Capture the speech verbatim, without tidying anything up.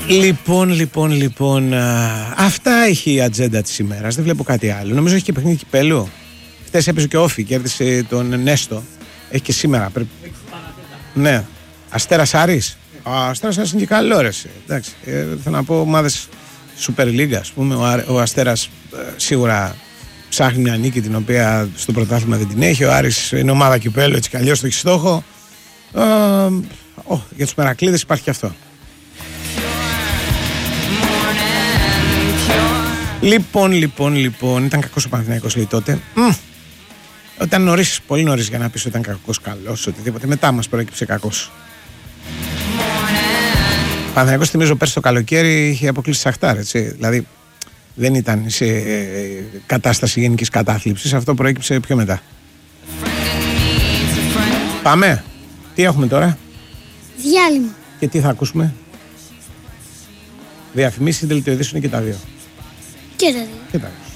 Λοιπόν, λοιπόν, λοιπόν. Α, αυτά έχει η ατζέντα της ημέρας. Δεν βλέπω κάτι άλλο. Νομίζω έχει και παιχνίδι κυπέλλου. Χθες έπαιζε και όφι, κέρδισε τον Νέστο. Έχει και σήμερα. Πρέπει... Ναι. Αστέρας Άρης. Ο Αστέρας Άρης είναι και καλό, ρε. Εντάξει. Ε, θέλω να πω ομάδες Super League, ας πούμε. Ο, Α, ο Αστέρας ε, σίγουρα ψάχνει μια νίκη την οποία στο πρωτάθλημα δεν την έχει. Ο Άρης είναι ομάδα κυπέλλου, έτσι κι αλλιώς το έχει στόχο. Ε, oh, για τους Μερακλείδες υπάρχει και αυτό. Λοιπόν, λοιπόν, λοιπόν, ήταν κακός ο Παναθηναϊκός, λέει τότε. Mm. Ήταν νωρίς, πολύ νωρίς για να πεις ότι ήταν κακός, καλός, οτιδήποτε. Μετά μας προέκυψε κακός. Ο Παναθηναϊκός, θυμίζω, πέρσι το καλοκαίρι είχε αποκλείσει Σαχτάρ, έτσι. Δηλαδή δεν ήταν σε ε, κατάσταση γενικής κατάθλιψης. Αυτό προέκυψε πιο μετά. Πάμε. Τι έχουμε τώρα? Διάλειμμα. Και τι θα ακούσουμε? Διαφημίσεις, δελτίο ειδήσεων και τα δύο. Και τα δύο. Και τα δύο.